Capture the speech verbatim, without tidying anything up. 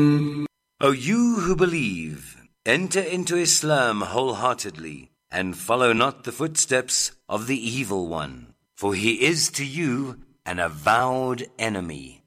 O you who believe, enter into Islam wholeheartedly, and follow not the footsteps of the evil one, for he is to you an avowed enemy.